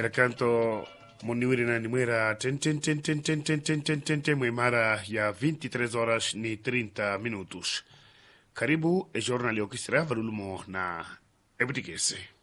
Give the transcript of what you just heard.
era canto Moniwiri na Nimwera mwimara ya 23 horas ni 30 minutos. Karibu e jornali okistra valulumo na ebutikese.